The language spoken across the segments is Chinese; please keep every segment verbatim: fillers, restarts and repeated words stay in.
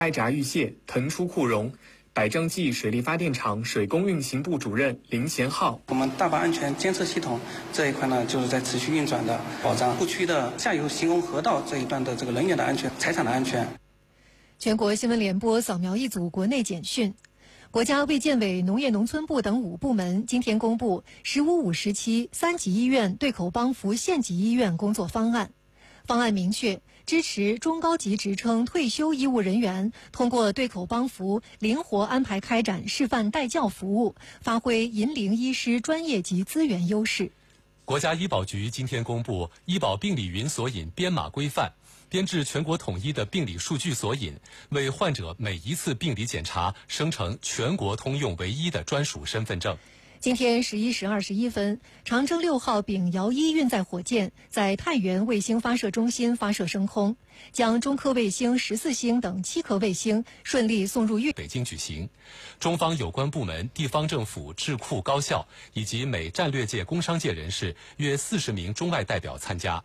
埃闸遇泄，腾出库容。百正纪水利发电厂水工运行部主任林贤浩： 我们大坝安全监测系统这一块呢，就是在持续运转的，保障库区的下游行洪河道这一段的这个人员的安全、财产的安全。 全国新闻联播扫描一组国内简讯。国家卫健委、农业农村部等五部门今天公布“十五五”时期三级医院对口帮扶县级医院工作方案。方案明确，支持中高级职称退休医务人员通过对口帮扶灵活安排开展示范带教服务，发挥银龄医师专业及资源优势。 国家医保局今天公布医保病理云索引编码规范，编制全国统一的病理数据索引，为患者每一次病理检查生成全国通用唯一的专属身份证。 今天十一时二十一分，长征六号丙遥一运载火箭在太原卫星发射中心发射升空，将中科卫星十四星等七颗卫星顺利送入运。 北京举行，中方有关部门、地方政府、智库、高校以及美战略界、工商界人士约四十名中外代表参加。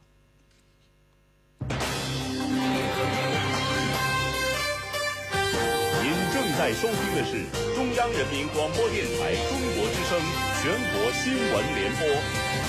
您正在收听的是中央人民广播电台中国之声全国新闻联播。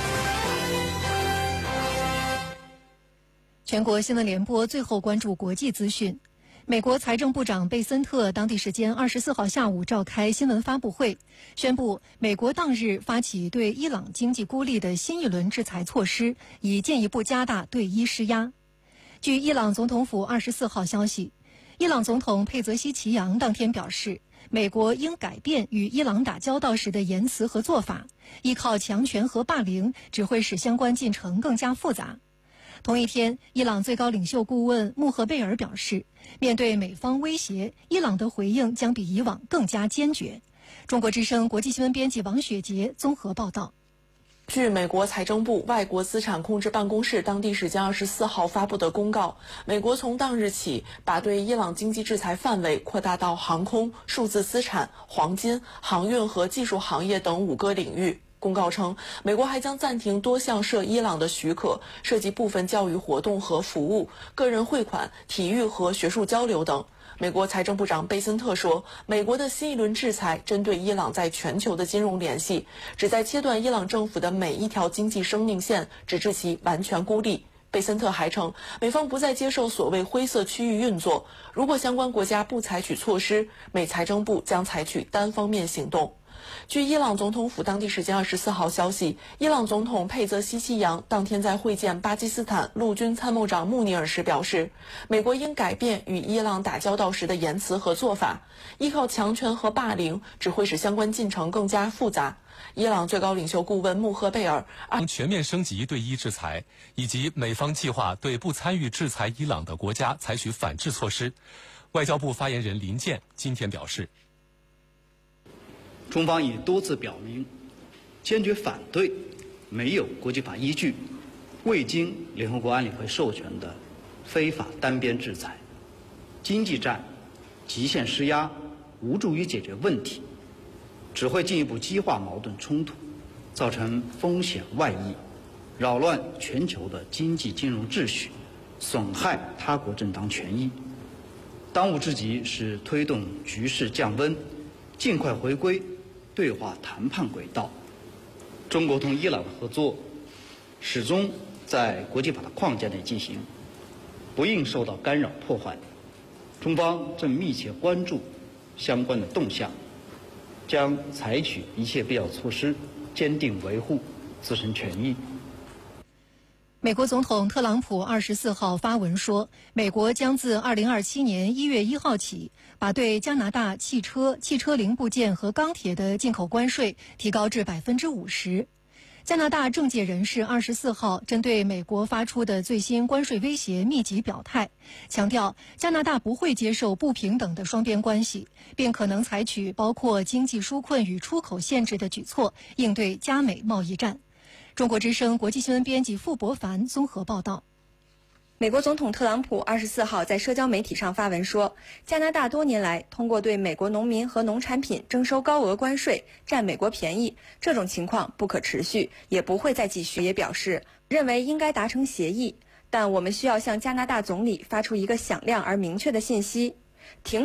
全国新闻联播最后关注国际资讯。美国财政部长贝森特当地时间二十四号下午召开新闻发布会，宣布美国当日发起对伊朗经济孤立的新一轮制裁措施，以进一步加大对伊施压。据伊朗总统府二十四号消息，伊朗总统佩泽西奇扬当天表示，美国应改变与伊朗打交道时的言辞和做法，依靠强权和霸凌只会使相关进程更加复杂。同一天，伊朗最高领袖顾问穆赫贝尔表示，面对美方威胁，伊朗的回应将比以往更加坚决。中国之声国际新闻编辑王雪杰综合报道。 据美国财政部外国资产控制办公室当地时间二十四号发布的公告，美国从当日起把对伊朗经济制裁范围扩大到航空、数字资产、黄金、航运和技术行业等五个领域。公告称，美国还将暂停多项涉伊朗的许可，涉及部分教育活动和服务、个人汇款、体育和学术交流等。美国财政部长贝森特说，美国的新一轮制裁针对伊朗在全球的金融联系，旨在切断伊朗政府的每一条经济生命线，直至其完全孤立。贝森特还称，美方不再接受所谓灰色区域运作，如果相关国家不采取措施，美财政部将采取单方面行动。据伊朗总统府当地时间二十四号消息，伊朗总统佩泽西奇扬当天在会见巴基斯坦陆军参谋长穆尼尔时表示，美国应改变与伊朗打交道时的言辞和做法，依靠强权和霸凌只会使相关进程更加复杂。伊朗最高领袖顾问穆赫贝尔全面升级对伊制裁，以及美方计划对不参与制裁伊朗的国家采取反制措施。外交部发言人林健今天表示， 中方已多次表明，坚决反对没有国际法依据、未经联合国安理会授权的非法单边制裁。经济战、极限施压无助于解决问题，只会进一步激化矛盾冲突，造成风险外溢，扰乱全球的经济金融秩序，损害他国正当权益。当务之急是推动局势降温，尽快回归对话谈判轨道。中国同伊朗的合作始终在国际法的框架内进行，不应受到干扰破坏。中方正密切关注相关的动向，将采取一切必要措施，坚定维护自身权益。 美国总统特朗普二十四号发文说，美国将自二零二七年一月一号起，把对加拿大汽车、汽车零部件和钢铁的进口关税提高至百分之五十。加拿大政界人士二十四号针对美国发出的最新关税威胁密集表态，强调加拿大不会接受不平等的双边关系，并可能采取包括经济纾困与出口限制的举措，应对加美贸易战。中国之声国际新闻编辑傅博凡综合报道。 美国总统特朗普二十四号在社交媒体上发文说，加拿大多年来通过对美国农民和农产品征收高额关税，占美国便宜，这种情况不可持续，也不会再继续。也表示认为应该达成协议，但我们需要向加拿大总理发出一个响亮而明确的信息。 停